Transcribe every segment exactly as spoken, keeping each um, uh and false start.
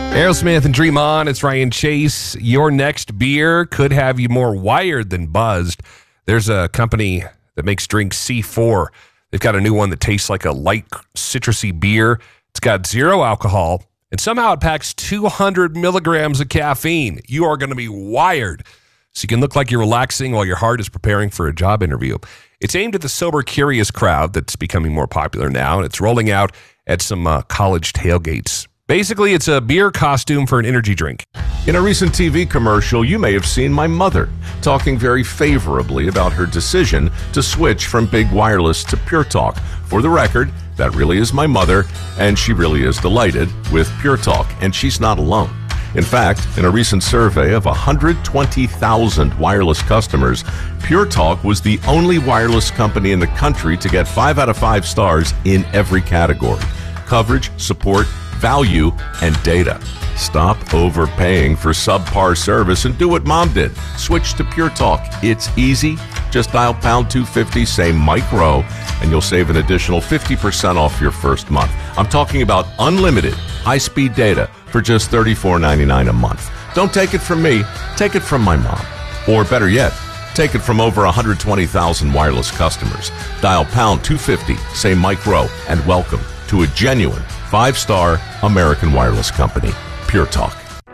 Aerosmith and Dream On. It's Ryan Chase. Your next beer could have you more wired than buzzed. There's a company that makes drinks, C four. They've got a new one that tastes like a light citrusy beer. It's got zero alcohol, and somehow it packs two hundred milligrams of caffeine. You are going to be wired, so you can look like you're relaxing while your heart is preparing for a job interview. It's aimed at the sober, curious crowd that's becoming more popular now, and it's rolling out at some uh, college tailgates. Basically, it's a beer costume for an energy drink. In a recent T V commercial, you may have seen my mother talking very favorably about her decision to switch from Big Wireless to Pure Talk. For the record, that really is my mother, and she really is delighted with Pure Talk, and she's not alone. In fact, in a recent survey of one hundred twenty thousand wireless customers, Pure Talk was the only wireless company in the country to get five out of five stars in every category: coverage, support, value, and data. Stop overpaying for subpar service and do what Mom did. Switch to Pure Talk. It's easy. Just dial pound two fifty, say Mike Rowe, and you'll save an additional fifty percent off your first month. I'm talking about unlimited high-speed data for just thirty-four ninety-nine a month. Don't take it from me. Take it from my mom. Or better yet, take it from over one hundred twenty thousand wireless customers. Dial pound two fifty, say Mike Rowe, and welcome to a genuine five-star American wireless company, Pure Talk.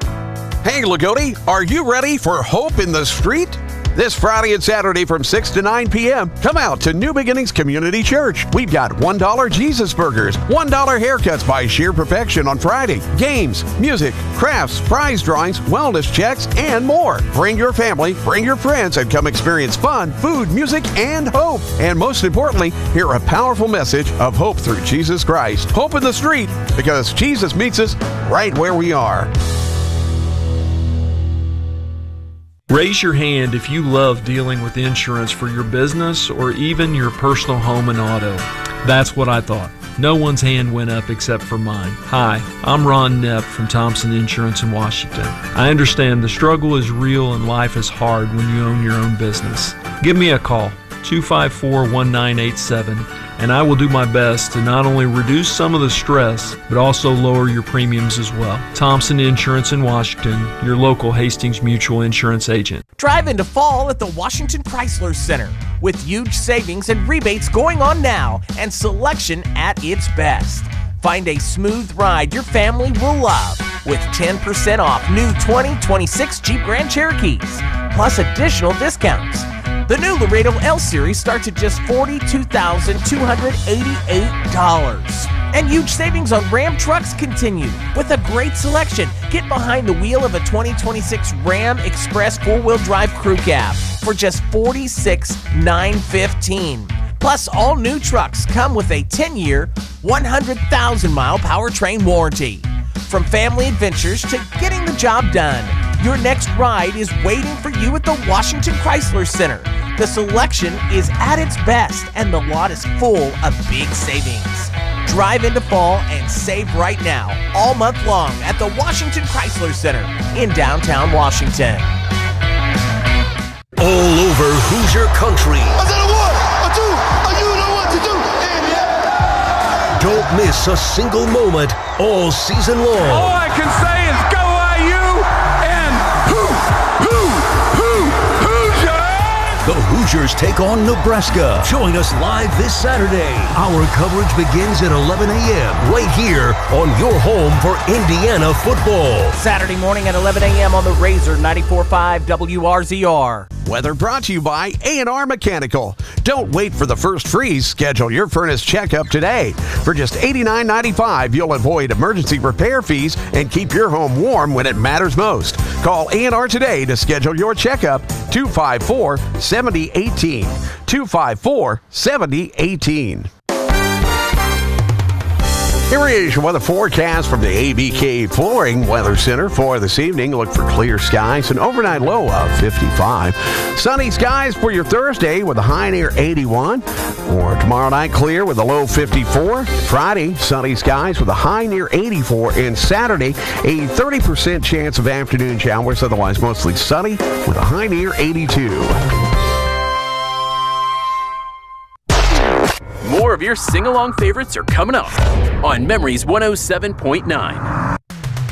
Hey, Lagodi, are you ready for Hope in the Street? This Friday and Saturday from six to nine p.m., come out to New Beginnings Community Church. We've got one dollar Jesus burgers, one dollar haircuts by Sheer Perfection on Friday, games, music, crafts, prize drawings, wellness checks, and more. Bring your family, bring your friends, and come experience fun, food, music, and hope. And most importantly, hear a powerful message of hope through Jesus Christ. Hope in the Street, because Jesus meets us right where we are. Raise your hand if you love dealing with insurance for your business or even your personal home and auto. That's what I thought. No one's hand went up except for mine. Hi, I'm Ron Nepp from Thompson Insurance in Washington. I understand the struggle is real and life is hard when you own your own business. Give me a call, two five four, one nine eight seven, and I will do my best to not only reduce some of the stress, but also lower your premiums as well. Thompson Insurance in Washington, your local Hastings Mutual Insurance agent. Drive into fall at the Washington Chrysler Center with huge savings and rebates going on now and selection at its best. Find a smooth ride your family will love with ten percent off new twenty twenty-six Jeep Grand Cherokees, plus additional discounts. The new Laredo L-Series starts at just forty-two thousand two hundred eighty-eight dollars. And huge savings on Ram trucks continue with a great selection. Get behind the wheel of a twenty twenty-six Ram Express four-wheel drive crew cab for just forty-six thousand nine hundred fifteen dollars. Plus, all new trucks come with a ten-year, one hundred thousand mile powertrain warranty. From family adventures to getting the job done, your next ride is waiting for you at the Washington Chrysler Center. The selection is at its best, and the lot is full of big savings. Drive into fall and save right now, all month long at the Washington Chrysler Center in downtown Washington. All over Hoosier Country. I said a one, a two, a you know what to do, and yeah. Don't miss a single moment all season long. All I can say is go I U and hoo, hoo, hoo, Hoosiers! The Hoosiers take on Nebraska. Join us live this Saturday. Our coverage begins at eleven a.m. right here on your home for Indiana football. Saturday morning at eleven a.m. on the Razor ninety-four point five W R Z R. Weather brought to you by A and R Mechanical. Don't wait for the first freeze. Schedule your furnace checkup today. For just eighty-nine dollars, you'll avoid emergency repair fees and keep your home warm when it matters most. Call A and R today to schedule your checkup. two five four, seven zero one eight. two five four, seven zero one eight. Here is your weather forecast from the A B K Flooring Weather Center for this evening. Look for clear skies, an overnight low of fifty-five. Sunny skies for your Thursday with a high near eighty-one. Or tomorrow night, clear with a low fifty-four. Friday, sunny skies with a high near eighty-four. And Saturday, a thirty percent chance of afternoon showers, otherwise mostly sunny with a high near eighty-two. More of your sing-along favorites are coming up on Memories one oh seven point nine.